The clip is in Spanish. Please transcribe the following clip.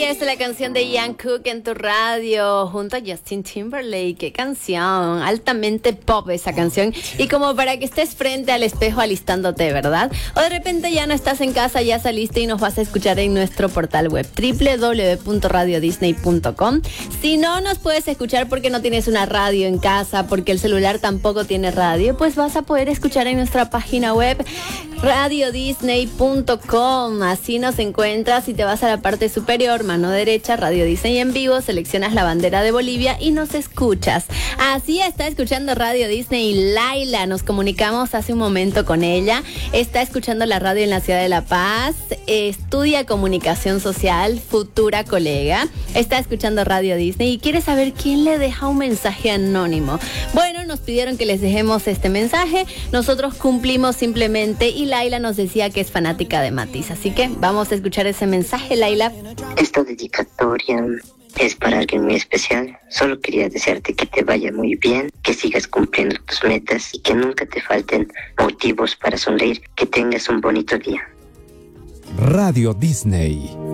es la canción de Ian Cook en tu radio junto a Justin Timberlake. Qué canción, altamente pop esa canción. Y como para que estés frente al espejo alistándote, ¿verdad? O de repente ya no estás en casa, ya saliste y nos vas a escuchar en nuestro portal web www.radiodisney.com. Si no nos puedes escuchar porque no tienes una radio en casa, porque el celular tampoco tiene radio, pues vas a poder escuchar en nuestra página web radiodisney.com. Así nos encuentras y te vas a la parte superior, mano derecha, Radio Disney en vivo, seleccionas la bandera de Bolivia y nos escuchas. Así está escuchando Radio Disney Laila. Nos comunicamos hace un momento con ella. Está escuchando la radio en la ciudad de La Paz. Estudia comunicación social, futura colega. Está escuchando Radio Disney y quiere saber quién le deja un mensaje anónimo. Bueno, nos pidieron que les dejemos este mensaje. Nosotros cumplimos simplemente y Laila nos decía que es fanática de Matiz. Así que vamos a escuchar ese mensaje, Laila. Esta dedicatoria es para alguien muy especial. Solo quería desearte que te vaya muy bien, que sigas cumpliendo tus metas y que nunca te falten motivos para sonreír. Que tengas un bonito día. Radio Disney.